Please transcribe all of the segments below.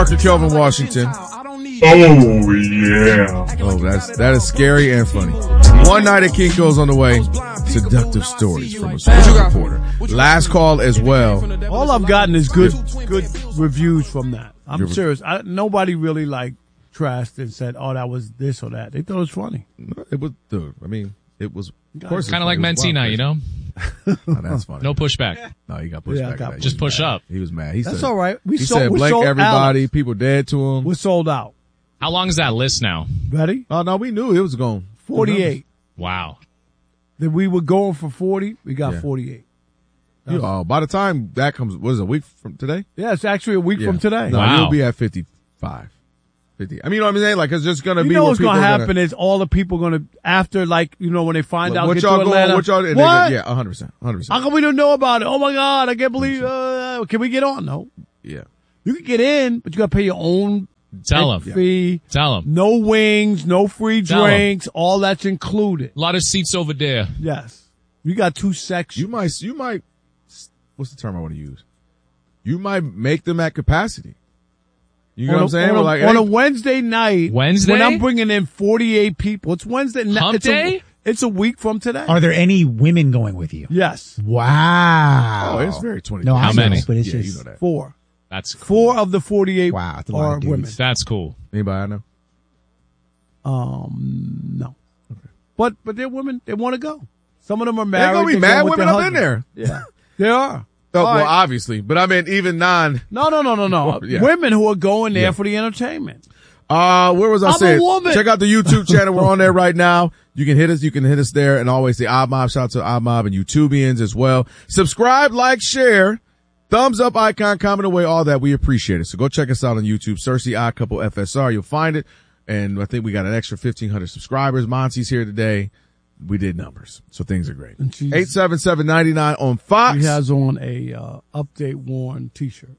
Kelvin Washington. Oh, yeah. Oh, that is scary and funny. One Night at Kinko's on the way. Seductive stories from a sports reporter. Last call as well. All I've gotten is good reviews from that. I'm serious. Nobody really trashed and said, "Oh, that was this or that." They thought it was funny. It was. I mean, it was. Of course, kind of like Mentina, you know. Oh, that's funny. No pushback. No, he got pushback. Just push up. He was mad. That's all right. He said, "Blake, everybody, people dead to him." We're sold out. How long is that list now? Ready? Oh no, we knew it was going 48. Wow. That we were going for 40. We got 48. By the time that comes, what is it, a week from today? Yeah, it's actually a week from today. No, wow. You'll be at 55. 50. I mean, you know what I'm saying? Like, it's just going to be. You know what's going to happen is all the people going to, after, when they find out, what get y'all to Atlanta. What y'all, what? Yeah, 100%. 100%. How come we don't know about it? Oh my God, I can't believe, can we get on? No. Yeah. You can get in, but you got to pay your own fee. Tell them. No wings, no free drinks, all that's included. A lot of seats over there. Yes. You got 2 sections. You might, what's the term I want to use? You might make them at capacity. You know what I'm saying? On a Wednesday night. Wednesday? When I'm bringing in 48 people. It's Wednesday night. Hump day? It's a week from today. Are there any women going with you? Yes. Wow. Oh, it's very 20. No, How many? But it's Yeah, just you know that. 4. That's cool. 4 of the 48 Wow, that's a lot are of dudes. women. That's cool. Anybody I know? No. Okay. But they're women. They want to go. Some of them are married. They're going to be mad women up in there. Yeah. They are. Oh, well, right. obviously. But I mean, even non. No. Yeah. Women who are going there for the entertainment. Where was I I'm saying? a woman. Check out the YouTube channel. We're on there right now. You can hit us there, and always the Odd Mob. Shout out to Odd Mob and YouTubians as well. Subscribe, like, share, thumbs up icon, comment away, all that. We appreciate it. So go check us out on YouTube. Search the Odd Couple FSR. You'll find it. And I think we got an extra 1,500 subscribers. Monty's here today. We did numbers, so things are great. 877-99 on Fox. He has on a Update Warren T-shirt.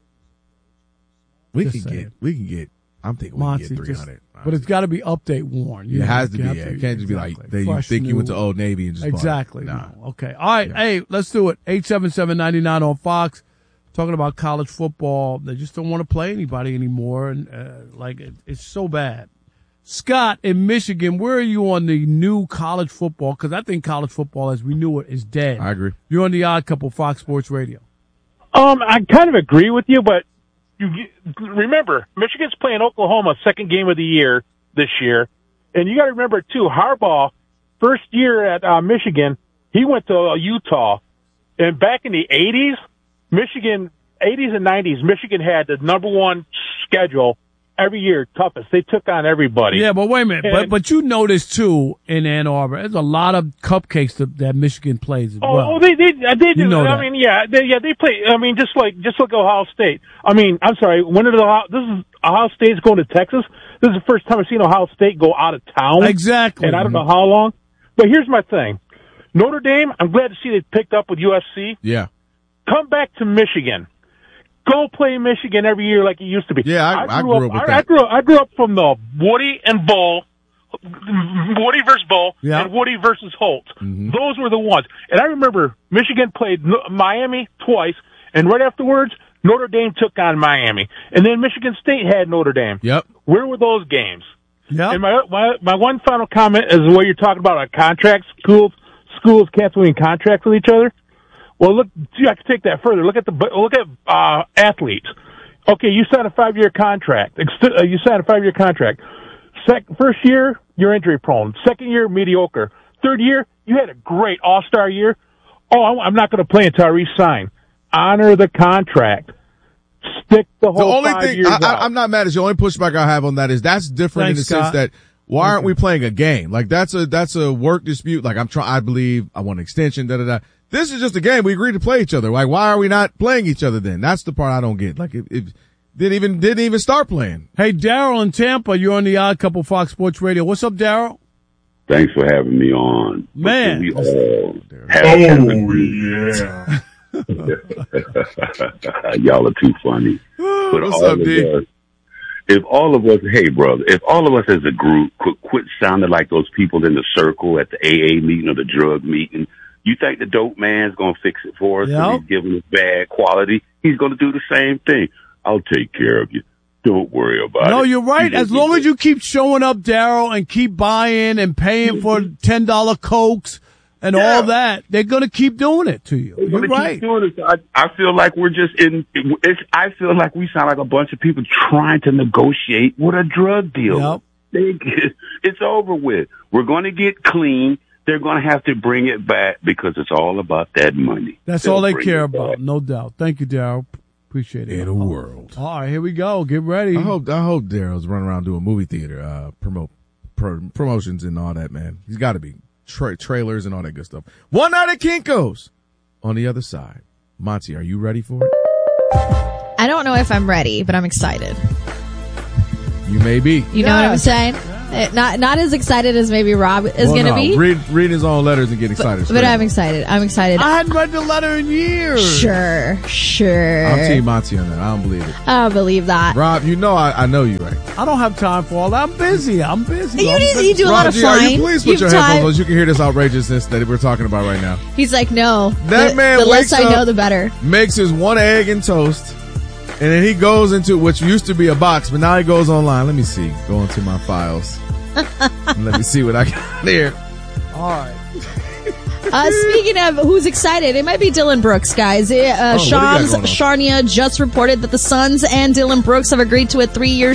We can get. I'm thinking we can get 300. But it's got to be Update Warren. It has to be. It can't just be like you think you went to Old Navy and just exactly. Nah. No. Okay. All right. Yeah. Hey, let's do it. 877-99 on Fox. Talking about college football. They just don't want to play anybody anymore, and it's so bad. Scott in Michigan, where are you on the new college football? Because I think college football, as we knew it, is dead. I agree. You're on the Odd Couple, Fox Sports Radio. I kind of agree with you, but you remember, Michigan's playing Oklahoma second game of the year this year. And you got to remember, too, Harbaugh, first year at Michigan, he went to Utah. And back in the 80s and 90s, Michigan had the number one schedule every year, toughest. They took on everybody. Yeah, but wait a minute. But you notice, too, in Ann Arbor, there's a lot of cupcakes that Michigan plays as well. Oh, they do. You know I that. mean, they play. I mean, just like Ohio State. I mean, I'm sorry. This is Ohio State's going to Texas. This is the first time I've seen Ohio State go out of town. Exactly. And I don't know how long. But here's my thing. Notre Dame, I'm glad to see they picked up with USC. Yeah. Come back to Michigan. Go play Michigan every year like it used to be. Yeah, I grew up with that. I grew up from the Woody and Bull, Woody versus Bull, and Woody versus Holt. Mm-hmm. Those were the ones. And I remember Michigan played Miami twice, and right afterwards, Notre Dame took on Miami. And then Michigan State had Notre Dame. Yep. Where were those games? Yep. And my one final comment is what you're talking about on contracts, schools canceling contracts with each other. Well, look, I can take that further. Look at athletes. Okay, you signed a 5-year contract. You signed a 5-year contract. First year, you're injury prone. Second year, mediocre. Third year, you had a great all-star year. Oh, I'm not going to play until I re-sign. Honor the contract. Stick the whole 5 years out. I'm not mad at you. The only pushback I have on that is that's different in the sense that why aren't we playing a game? Like that's a work dispute. Like I believe I want an extension. This is just a game. We agreed to play each other. Like why are we not playing each other then? That's the part I don't get. Like it didn't even start playing. Hey, Daryl in Tampa, you're on the Odd Couple Fox Sports Radio. What's up, Daryl? Thanks for having me on. Man. We all have yeah. Y'all are too funny. But What's up, D? If all of us as a group could quit sounding like those people in the circle at the AA meeting or the drug meeting, you think the dope man's going to fix it for us? Yep. He's giving us bad quality. He's going to do the same thing. I'll take care of you. Don't worry about it. No, you're right. You As just- long as you keep showing up, Daryl, and keep buying and paying for $10 Cokes and Yeah. all that, they're going to keep doing it to you. They're You're gonna right. keep doing this. I feel like we're just I feel like we sound like a bunch of people trying to negotiate with a drug deal. Yep. It's over with. We're going to get clean. They're going to have to bring it back because it's all about that money. That's They'll all they bring care it back. about, no doubt. Thank you, Daryl. Appreciate it. In a world. All right, here we go. Get ready. I hope Daryl's running around doing movie theater, promotions and all that, man. He's got to be trailers and all that good stuff. One Night at Kinko's. On the other side, Monty, are you ready for it? I don't know if I'm ready, but I'm excited. You may be. You know what I'm saying? Not as excited as maybe Rob is going to be. Read his own letters and get excited. But I'm excited. I'm excited. I hadn't read the letter in years. Sure. I'm Team Monty on that. I don't believe it. I don't believe that. Rob, you know I know you, right? I don't have time for all that. I'm busy. You do a lot of Rob, flying. please put your headphones on so you can hear this outrageousness that we're talking about right now. He's like, no. That man the less wakes I know, up, the better. Makes his one egg and toast, and then he goes into which used to be a box, but now he goes online. Let me see. Go into my files. Let me see what I got here. All right. Speaking of who's excited, it might be Dylan Brooks, guys. what do you got Shams going on? Charania just reported that the Suns and Dylan Brooks have agreed to a 3-year,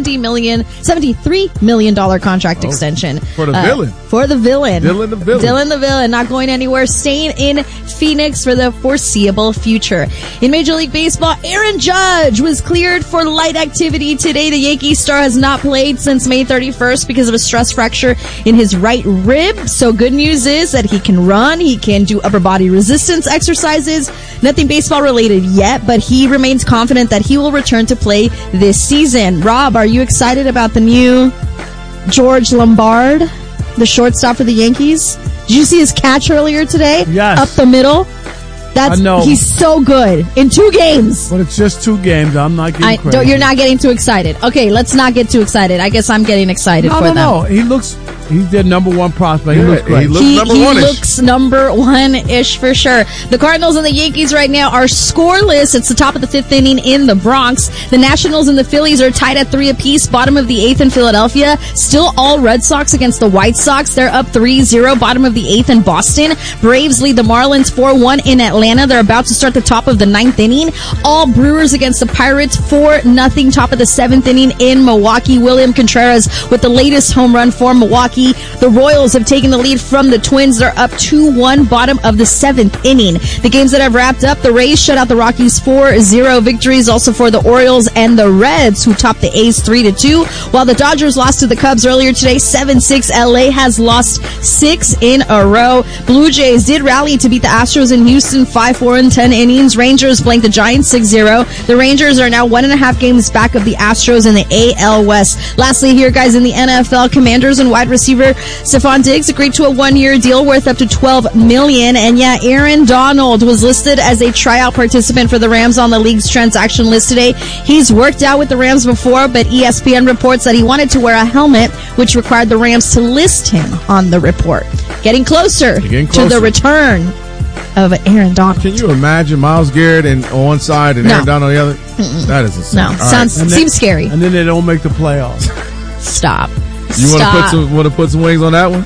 $73 million contract extension. For the villain. For the villain. Dylan the villain. Dylan the villain, not going anywhere, staying in Phoenix for the foreseeable future. In Major League Baseball, Aaron Judge was cleared for light activity today. The Yankees star has not played since May 31st because of a stress fracture in his right rib. So good news is that he can run. He can do upper body resistance exercises. Nothing baseball related yet, but he remains confident that he will return to play this season. Rob, are you excited about the new George Lombard, the shortstop for the Yankees? Did you see his catch earlier today? Yes. Up the middle? I know. He's so good in 2 games. But it's just 2 games. I'm not getting crazy. You're not getting too excited. Okay, let's not get too excited. I guess I'm getting excited for them. No. He's their number 1 prospect. He looks great. He looks number He one-ish. looks number 1-ish for sure. The Cardinals and the Yankees right now are scoreless. It's the top of the 5th inning in the Bronx. The Nationals and the Phillies are tied at 3 apiece. Bottom of the 8th in Philadelphia. Still all Red Sox against the White Sox. They're up 3-0. Bottom of the 8th in Boston. Braves lead the Marlins 4-1 in Atlanta. They're about to start the top of the 9th inning. All Brewers against the Pirates 4-0. Top of the 7th inning in Milwaukee. William Contreras with the latest home run for Milwaukee. The Royals have taken the lead from the Twins. They're up 2-1, bottom of the 7th inning. The games that have wrapped up, the Rays shut out the Rockies 4-0 victories, also for the Orioles and the Reds, who topped the A's 3-2, while the Dodgers lost to the Cubs earlier today 7-6. LA has lost 6 in a row. Blue Jays did rally to beat the Astros in Houston 5-4 in 10 innings. Rangers blanked the Giants 6-0. The Rangers are now 1.5 games back of the Astros in the AL West. Lastly here, guys, in the NFL, Commanders and wide receiver Stephon Diggs agreed to a 1-year deal worth up to $12 million. And yeah, Aaron Donald was listed as a tryout participant for the Rams on the league's transaction list today. He's worked out with the Rams before, but ESPN reports that he wanted to wear a helmet, which required the Rams to list him on the report. Getting closer to the return of Aaron Donald. Can you imagine Myles Garrett on one side and Aaron Donald on the other? That is insane. No, seems scary. And then they don't make the playoffs. Stop. You want to put some wings on that one?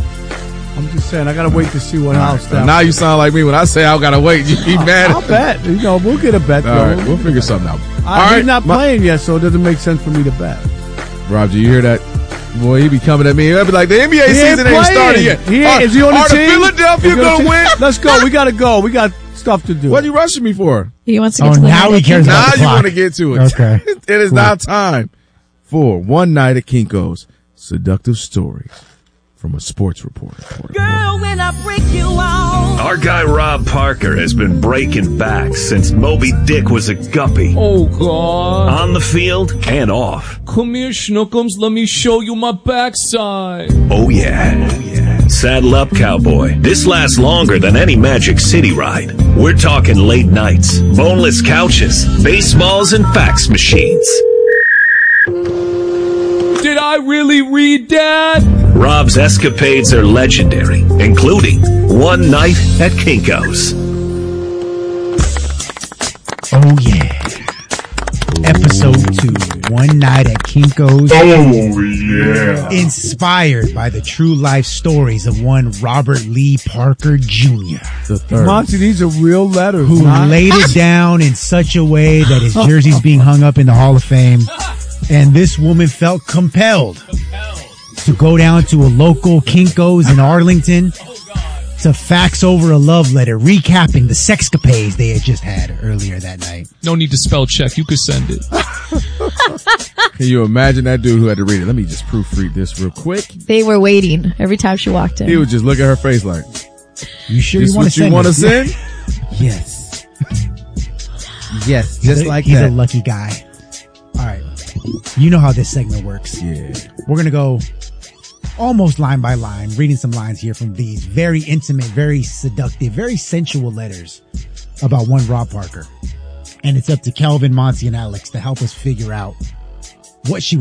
I'm just saying, I gotta wait to see what house that. Now you sound like me when I say I gotta wait. You be mad. I'll bet. We'll get a bet. All right, we'll figure something out. He's not playing yet, so it doesn't make sense for me to bet. Rob, do you hear that? Boy, he be coming at me. I'll be like, the NBA season ain't started yet. Is he on the team? Are the Philadelphia gonna win? Let's go. We gotta go. We got stuff to do. What are you rushing me for? He wants to get to the now he cares about Now the you clock. want to get to it. Okay. It is now time for One Night at Kinko's Seductive Stories from a sports reporter. Girl, when I break you out. Our guy Rob Parker has been breaking back since Moby Dick was a guppy. Oh, God. On the field and off. Come here, Schnookums. Let me show you my backside. Oh, yeah. Saddle up, cowboy. This lasts longer than any Magic City ride. We're talking late nights, boneless couches, baseballs, and fax machines. Did I really read that? Rob's escapades are legendary, including one night at Kinko's. Oh, yeah. Episode 2, One Night at Kinko's. Oh, yeah. Inspired by the true life stories of one Robert Lee Parker Jr. The third. Monty, these are real letters. Who huh? laid it down in such a way that his jersey's being hung up in the Hall of Fame. And this woman felt compelled to go down to a local Kinko's in Arlington to fax over a love letter recapping the sexcapades they had just had earlier that night. No need to spell check. You could send it. Can you imagine that dude who had to read it? Let me just proofread this real quick. They were waiting every time she walked in. He would just look at her face like, You sure this you want what to you send want to this? send? Yes. Yes, just like He's that. a lucky guy. All right. You know how this segment works. Yeah. We're going to go almost line by line, reading some lines here from these very intimate, very seductive, very sensual letters about one Rob Parker. And it's up to Kelvin, Monty, and Alex to help us figure out what she was